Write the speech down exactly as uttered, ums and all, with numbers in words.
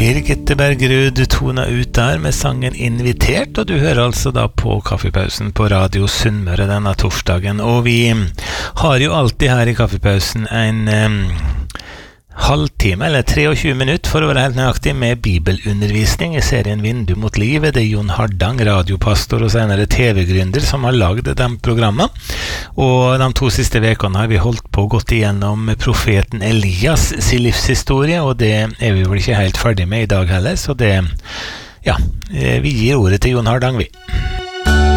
Birgitte Bergerud tona ut der med sangen Invitert, og du hører altså da på Kaffepausen på Radio Sunnmøre denne torsdagen, og vi har jo alltid her i Kaffepausen en um, halvtime eller tjuetre minutter for å være helt nøyaktig med bibelundervisning i serien Vindu mot livet. Det er Jon Hardang, radiopastor og senere T V-gründer, som har laget de programmene. Og de to siste vekene har vi holdt på gått igjennom profeten Elias sin livshistorie, og det er vi vel ikke helt ferdig med i dag heller, så det, ja, vi gir ordet til Jon Hardang, vi.